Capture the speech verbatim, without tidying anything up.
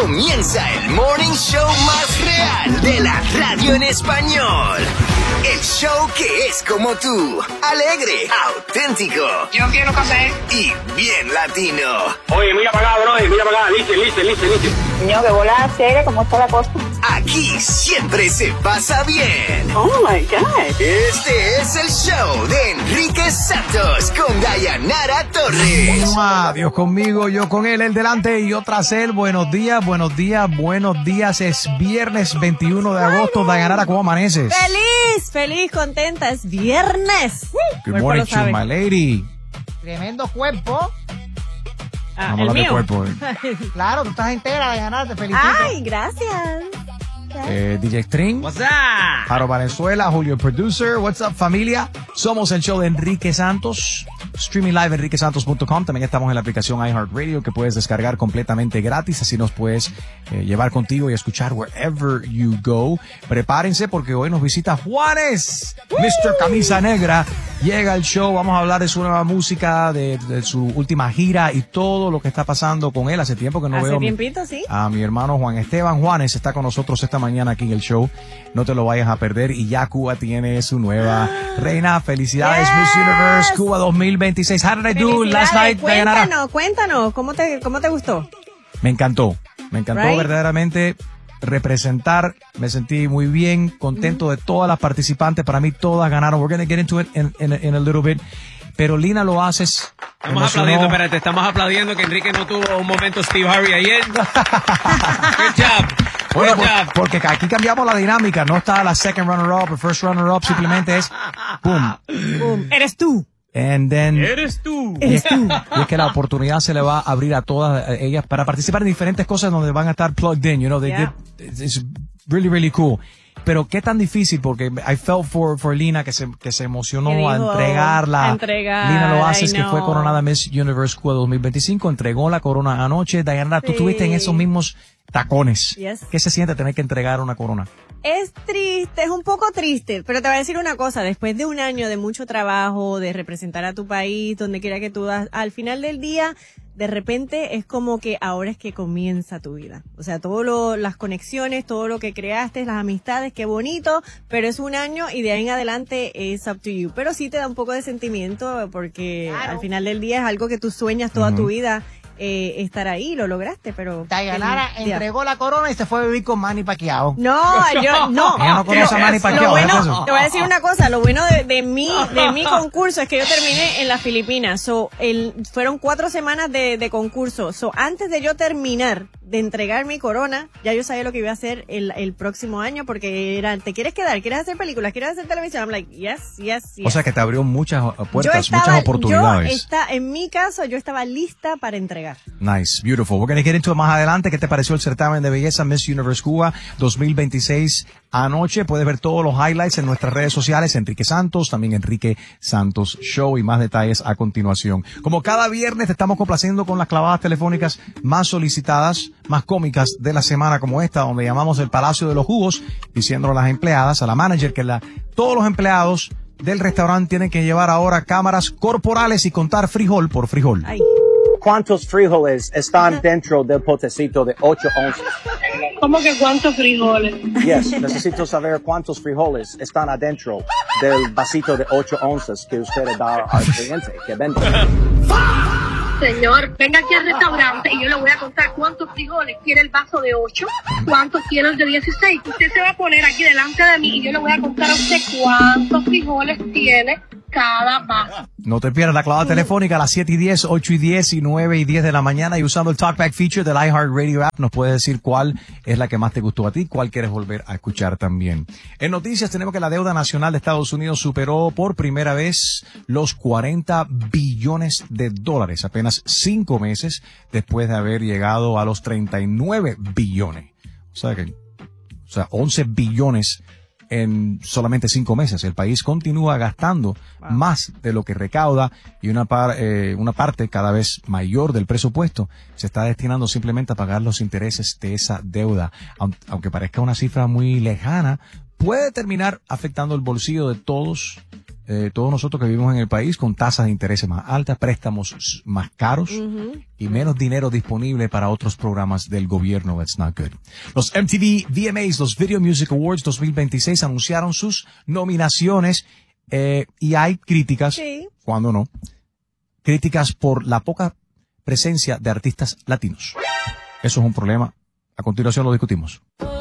Comienza el morning show más real de la radio en español. El show que es como tú, alegre, auténtico. Yo quiero café. Y bien latino. Oye, mira para acá, bro, mira para acá, listen, listen, listen, listen. Señor, que bola seria, ¿cómo está la cosa? Aquí siempre se pasa bien. Oh my God. Este es el show de Enrique Santos con Dayanara Torres. ¡Mua! Dios conmigo, yo con él, él delante y yo tras él. Buenos días, buenos días, buenos días. Es viernes veintiuno de agosto. Dayanara, ¿cómo amaneces? ¡Feliz! Feliz, contenta. Es viernes. Good morning to you, my lady. Tremendo cuerpo. Ah, Vamos a el hablar de mío. cuerpo. Eh. Claro, tú estás entera de ganar, te felicito. Ay, gracias. Eh, D J String. What's up? Jaro Valenzuela, Julio Producer. What's up, familia? Somos el show de Enrique Santos. Streaming live enrique santos punto com. También estamos en la aplicación iHeartRadio que puedes descargar completamente gratis. Así nos puedes eh, llevar contigo y escuchar wherever you go. Prepárense porque hoy nos visita Juanes, mister Camisa Negra. Llega al show. Vamos a hablar de su nueva música, de, de su última gira y todo lo que está pasando con él. Hace tiempo que no Hace veo tiempito, sí. a mi hermano Juan Esteban. Juanes está con nosotros esta mañana aquí en el show. No te lo vayas a perder. Y ya Cuba tiene su nueva reina. Felicidades, Yes. Miss Universe Cuba dos mil veintiséis. How did I do last night, Dayanara? Cuéntanos, cuéntanos, ¿cómo te, cómo te gustó? Me encantó. Me encantó Right? verdaderamente representar. Me sentí muy bien, contento de todas las participantes. Para mí todas ganaron. We're going to get into it in, in, in a little bit. Pero Lina lo haces. Estamos aplaudiendo, espérate, estamos aplaudiendo que Enrique no tuvo un momento Steve Harvey ayer. Good job. Bueno, Good por- job. porque aquí cambiamos la dinámica. No está la second runner-up, el first runner-up. Simplemente es boom. Boom. Eres tú. And then... Eres tú. Y es, y es que la oportunidad se le va a abrir a todas ellas para participar en diferentes cosas donde van a estar plugged in, you know, they Yeah. get, it's really, really cool. Pero qué tan difícil, porque I felt for, for Lina que se, que se emocionó Que dijo, a entregarla. a entregar, Lina lo haces, I que fue know. coronada Miss Universe Cuba dos mil veinticinco, entregó la corona anoche. Diana, tú Sí. estuviste en esos mismos tacones. Yes. ¿Qué se siente tener que entregar una corona? Es triste, es un poco triste, pero te voy a decir una cosa, después de un año de mucho trabajo, de representar a tu país, donde quiera que tú das, al final del día, de repente es como que ahora es que comienza tu vida. O sea, todo lo, las conexiones, todo lo que creaste, las amistades, qué bonito, pero es un año y de ahí en adelante es up to you. Pero sí te da un poco de sentimiento porque Claro. al final del día es algo que tú sueñas toda Ujú. tu vida. Eh, estar ahí, lo lograste, pero... Dayanara el- entregó la corona y se fue a vivir con Manny Pacquiao. No, yo no. Ella no conoce a Manny Lo Pacquiao, bueno, ¿es eso? te voy a decir una cosa, lo bueno de, de mi de mi concurso es que yo terminé en las Filipinas. So, el, fueron cuatro semanas de, de concurso. So, antes de yo terminar de entregar mi corona, ya yo sabía lo que iba a hacer el, el próximo año porque era, ¿te quieres quedar? ¿Quieres hacer películas? ¿Quieres hacer televisión? I'm like, yes, yes, yes. O sea que te abrió muchas uh, yo puertas, estaba, muchas oportunidades. Yo está, en mi caso, yo estaba lista para entregar. Nice, beautiful. We're going to get into it más adelante. ¿Qué te pareció el certamen de belleza Miss Universe Cuba dos mil veintiséis anoche? Puedes ver todos los highlights en nuestras redes sociales, Enrique Santos, también Enrique Santos Show y más detalles a continuación. Como cada viernes te estamos complaciendo con las clavadas telefónicas más solicitadas, más cómicas de la semana como esta, donde llamamos el Palacio de los Jugos, diciéndole a las empleadas, a la manager, que la, todos los empleados del restaurante tienen que llevar ahora cámaras corporales y contar frijol por frijol. Ay. ¿Cuántos frijoles están dentro del potecito de ocho onzas? ¿Cómo que cuántos frijoles? Yes, necesito saber cuántos frijoles están adentro del vasito de ocho onzas que usted da al cliente que vende. Señor, venga aquí al restaurante y yo le voy a contar cuántos frijoles quiere el vaso de ocho, cuántos quiere el de dieciséis. Usted se va a poner aquí delante de mí y yo le voy a contar a usted cuántos frijoles tiene cada vaso. No te pierdas la clavada telefónica a las siete y diez, ocho y diez y nueve y diez de la mañana y usando el Talkback feature del iHeartRadio app nos puedes decir cuál es la que más te gustó a ti, cuál quieres volver a escuchar también. En noticias tenemos que la deuda nacional de Estados Unidos superó por primera vez los cuarenta billones de dólares, apenas cinco meses después de haber llegado a los treinta y nueve billones. O sea que, o sea, once billones en solamente cinco meses. El país continúa gastando wow. más de lo que recauda y una, par, eh, una parte cada vez mayor del presupuesto se está destinando simplemente a pagar los intereses de esa deuda. Aunque parezca una cifra muy lejana, puede terminar afectando el bolsillo de todos eh, todos nosotros que vivimos en el país con tasas de interés más altas, préstamos más caros Ujú. y menos dinero disponible para otros programas del gobierno. That's not good. Los M T V V M As, los Video Music Awards dos mil veintiséis, anunciaron sus nominaciones eh, y hay críticas, Sí. cuando no, críticas por la poca presencia de artistas latinos. Eso es un problema. A continuación lo discutimos.